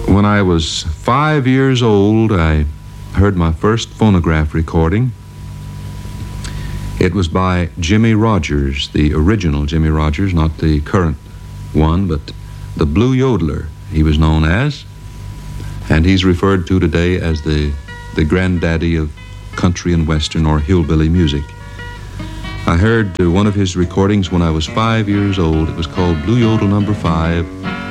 When I was 5 years old, I heard my first phonograph recording. It was by Jimmie Rodgers, the original Jimmie Rodgers, not the current one, but the Blue Yodeler, he was known as. And he's referred to today as the granddaddy of country and western or hillbilly music. I heard one of his recordings when I was 5 years old. It was called Blue Yodel Number 5.